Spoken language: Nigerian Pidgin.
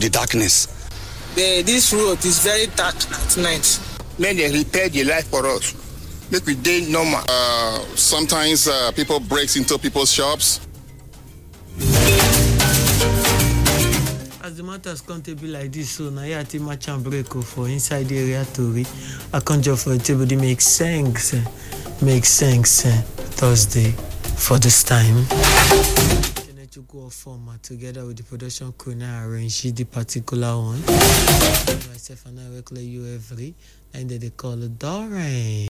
darkness. This road is very dark at night. May they repair the light for us. Make we day normal. Sometimes people breaks into people's shops. As the matters come to be like this, so now I think match and break for inside the area to read. I conjure for it to make sense. Thursday for this time. To go format together with the production crew now arrange the particular one. Myself and I work like you every and they call it Doreen.